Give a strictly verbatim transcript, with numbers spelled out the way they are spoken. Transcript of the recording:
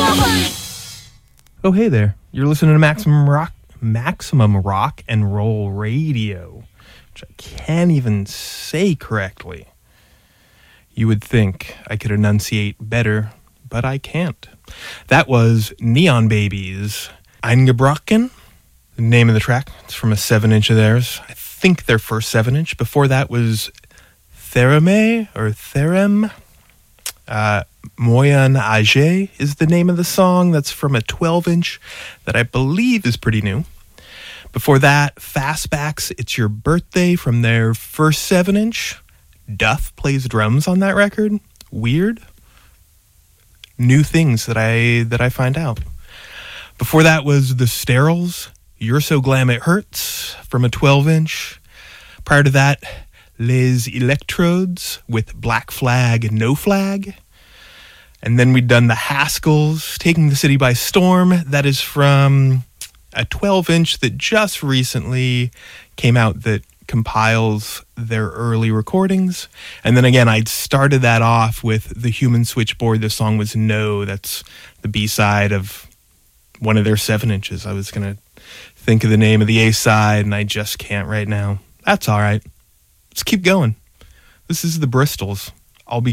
Oh, hey there. You're listening to Maximum Rock, Maximum Rock and Roll Radio, which I can't even say correctly. You would think I could enunciate better, but I can't. That was Neon Babies, Eingebrochen, the name of the track. It's from a seven inch of theirs. I think their first seven inch. Before that was Thereme, or Therem. Uh, Moyen Age is the name of the song. That's from a twelve inch that I believe is pretty new. Before that, Fastbacks, It's Your Birthday, from their first seven inch. Duff plays drums on that record. Weird. New things that I that I find out. Before that was The Steriles, You're So Glam It Hurts, from a twelve inch. Prior to that, Les Electrodes with Black Flag, No Flag. And then we'd done the Haskells, Taking the City by Storm. That is from a twelve inch that just recently came out that compiles their early recordings. And then again, I'd started that off with The Human Switchboard. The song was No. That's the B-side of one of their seven inches. I was going to think of the name of the A-side, and I just can't right now. That's all right. Let's keep going. This is the Bristols. I'll be